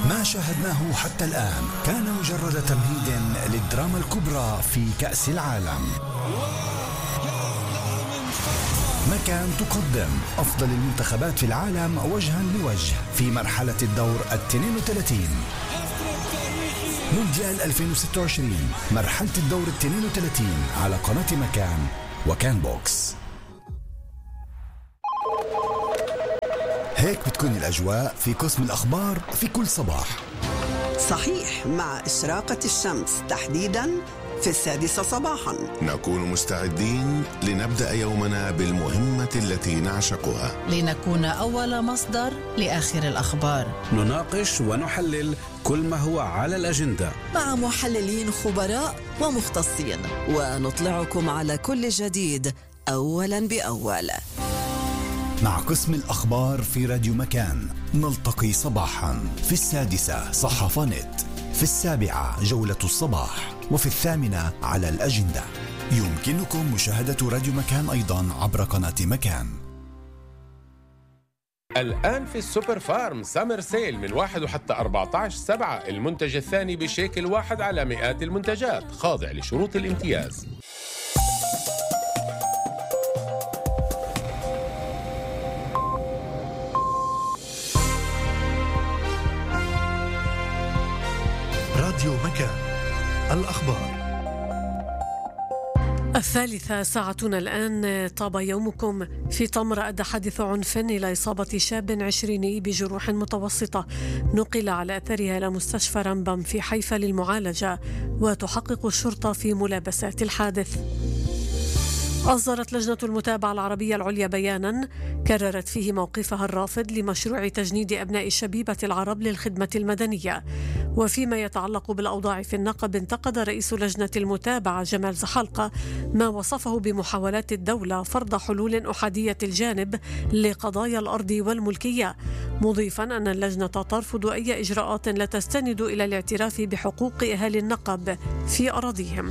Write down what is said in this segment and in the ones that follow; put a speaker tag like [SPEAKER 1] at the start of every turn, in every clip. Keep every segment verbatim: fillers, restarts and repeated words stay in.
[SPEAKER 1] ما شاهدناه حتى الآن كان مجرد تمهيد للدراما الكبرى في كأس العالم. مكان تقدم أفضل المنتخبات في العالم وجها لوجه في مرحلة الدور الاثنين وثلاثين. مونديال ألفين وستة وعشرين مرحلة الدور الاثنين وثلاثين على قناة مكان وكان بوكس. هيك بتكون الأجواء في قسم الأخبار في كل صباح.
[SPEAKER 2] صحيح، مع إشراقة الشمس تحديداً في السادسة صباحاً
[SPEAKER 3] نكون مستعدين لنبدأ يومنا بالمهمة التي نعشقها،
[SPEAKER 4] لنكون أول مصدر لآخر الأخبار.
[SPEAKER 5] نناقش ونحلل كل ما هو على الأجندة
[SPEAKER 6] مع محللين خبراء ومختصين، ونطلعكم على كل جديد أولاً بأول.
[SPEAKER 1] مع قسم الأخبار في راديو مكان نلتقي صباحا في السادسة صحافة نت، في السابعة جولة الصباح، وفي الثامنة على الأجندة. يمكنكم مشاهدة راديو مكان أيضا عبر قناة مكان.
[SPEAKER 7] الآن في السوبر فارم سامر سيل من واحد وحتى أربعة عشر سبعة، المنتج الثاني بشيكل واحد على مئات المنتجات، خاضع لشروط الامتياز.
[SPEAKER 8] راديو مكان، الأخبار.
[SPEAKER 9] الثالثة ساعتنا الآن. طاب يومكم. في طمر أدى حادث عنف إلى إصابة شاب عشريني بجروح متوسطة، نقل على أثرها إلى مستشفى رمبم في حيفا للمعالجة، وتحقق الشرطة في ملابسات الحادث. أصدرت لجنة المتابعة العربية العليا بيانا كررت فيه موقفها الرافض لمشروع تجنيد أبناء الشبيبة العرب للخدمة المدنية. وفيما يتعلق بالأوضاع في النقب، انتقد رئيس لجنة المتابعة جمال زحلقة ما وصفه بمحاولات الدولة فرض حلول أحادية الجانب لقضايا الأرض والملكية، مضيفا أن اللجنة ترفض أي إجراءات لا تستند إلى الاعتراف بحقوق أهالي النقب في أراضيهم.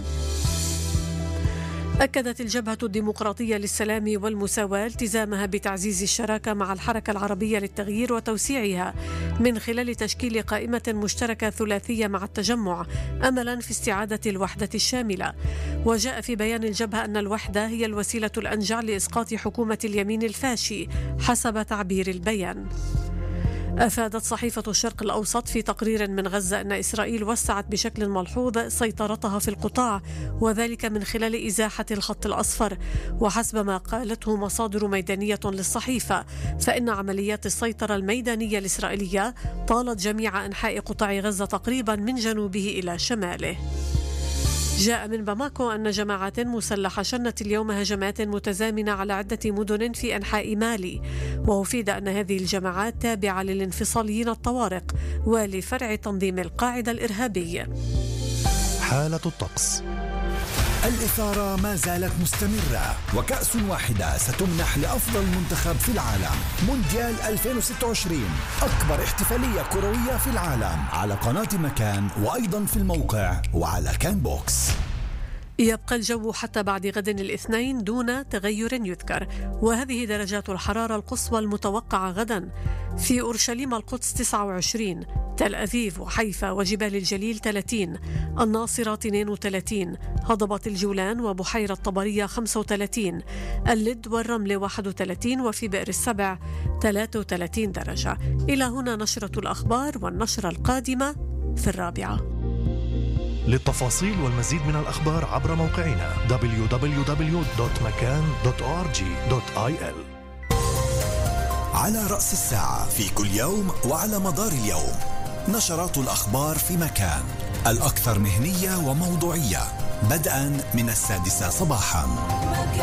[SPEAKER 9] أكدت الجبهة الديمقراطية للسلام والمساواة التزامها بتعزيز الشراكة مع الحركة العربية للتغيير وتوسيعها من خلال تشكيل قائمة مشتركة ثلاثية مع التجمع، أملا في استعادة الوحدة الشاملة. وجاء في بيان الجبهة أن الوحدة هي الوسيلة الأنجع لإسقاط حكومة اليمين الفاشي حسب تعبير البيان. أفادت صحيفة الشرق الأوسط في تقرير من غزة أن إسرائيل وسعت بشكل ملحوظ سيطرتها في القطاع، وذلك من خلال إزاحة الخط الأصفر. وحسب ما قالته مصادر ميدانية للصحيفة، فإن عمليات السيطرة الميدانية الإسرائيلية طالت جميع أنحاء قطاع غزة تقريبا من جنوبه إلى شماله. جاء من باماكو أن جماعات مسلحة شنت اليوم هجمات متزامنة على عدة مدن في أنحاء مالي، وأفيد أن هذه الجماعات تابعة للانفصاليين الطوارق ولفرع تنظيم القاعدة الإرهابي.
[SPEAKER 8] حالة الطقس.
[SPEAKER 1] الإثارة ما زالت مستمرة، وكأس واحدة ستمنح لأفضل منتخب في العالم. مونديال ألفين وستة وعشرين أكبر احتفالية كروية في العالم على قناة مكان، وأيضا في الموقع وعلى كان بوكس.
[SPEAKER 9] يبقى الجو حتى بعد غد الاثنين دون تغير يذكر، وهذه درجات الحرارة القصوى المتوقعة غدا: في أورشليم القدس تسعة وعشرين، تل أبيب وحيفا وجبال الجليل ثلاثين، الناصرة اثنين وثلاثين، هضبة الجولان وبحيرة طبرية خمسة وثلاثين، اللد والرمل واحد وثلاثين، وفي بئر السبع ثلاثة وثلاثين درجة. إلى هنا نشرة الأخبار، والنشرة القادمة في الرابعة.
[SPEAKER 8] للتفاصيل والمزيد من الأخبار عبر موقعنا دبليو دبليو دبليو دوت مكان دوت أو آر جي دوت آي إل.
[SPEAKER 1] على رأس الساعة في كل يوم وعلى مدار اليوم نشرات الأخبار في مكان، الأكثر مهنية وموضوعية، بدءا من السادسة صباحا.